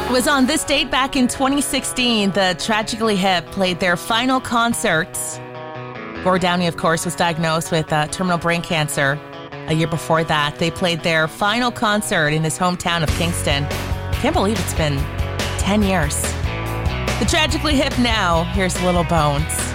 It was on this date back in 2016, the Tragically Hip played their final concerts. Gord Downie, of course, was diagnosed with terminal brain cancer. A year before that, they played their final concert in his hometown of Kingston. Can't believe it's been 10 years. The Tragically Hip now. Here's Little Bones.